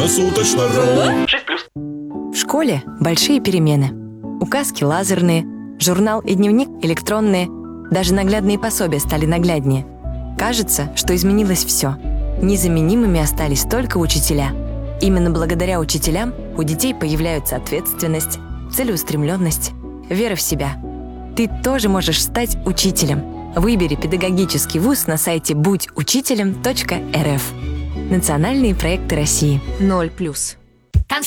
Круглосуточно.ру. 6+. В школе большие перемены. Указки лазерные, журнал и дневник электронные, даже наглядные пособия стали нагляднее. Кажется, что изменилось все. Незаменимыми остались только учителя. Именно благодаря учителям у детей появляются ответственность, целеустремленность, вера в себя. Ты тоже можешь стать учителем. Выбери педагогический вуз на сайте будьучителем.рф. Национальные проекты России. 0+.